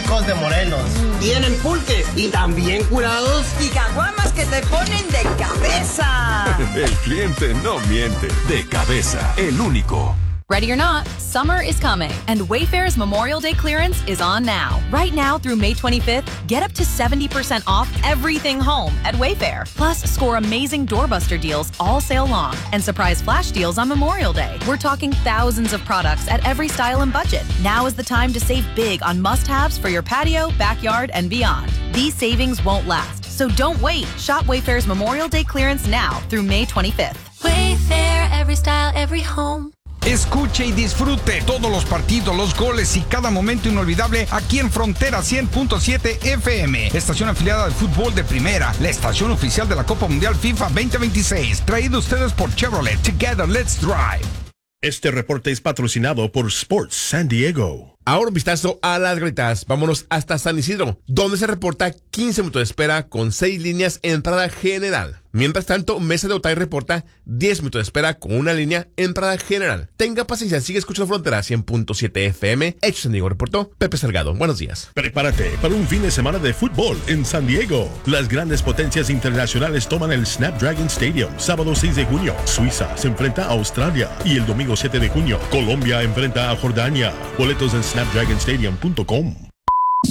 secos de Morelos. Tienen pulque y también curados. Y caguamas que te ponen de cabeza. El cliente no miente. De Cabeza, el único. Ready or not, summer is coming, and Wayfair's Memorial Day clearance is on now. Right now through May 25th, get up to 70% off everything home at Wayfair. Plus, score amazing doorbuster deals all sale long and surprise flash deals on Memorial Day. We're talking thousands of products at every style and budget. Now is the time to save big on must-haves for your patio, backyard, and beyond. These savings won't last, so don't wait. Shop Wayfair's Memorial Day clearance now through May 25th. Wayfair, every style, every home. Escuche y disfrute todos los partidos, los goles y cada momento inolvidable aquí en Frontera 100.7 FM, estación afiliada de fútbol de primera, la estación oficial de la Copa Mundial FIFA 2026, traído a ustedes por Chevrolet. Together, let's drive. Este reporte es patrocinado por Sports San Diego. Ahora un vistazo a las grietas. Vámonos hasta San Isidro, donde se reporta 15 minutos de espera con 6 líneas entrada general. Mientras tanto, Mesa de Otay reporta 10 minutos de espera con una línea entrada general. Tenga paciencia, sigue escuchando Frontera 100.7 FM. Hecho San Diego, reportó Pepe Salgado. Buenos días. Prepárate para un fin de semana de fútbol en San Diego. Las grandes potencias internacionales toman el Snapdragon Stadium. Sábado 6 de junio, Suiza se enfrenta a Australia. Y el domingo 7 de junio, Colombia enfrenta a Jordania. Boletos en snapdragonstadium.com.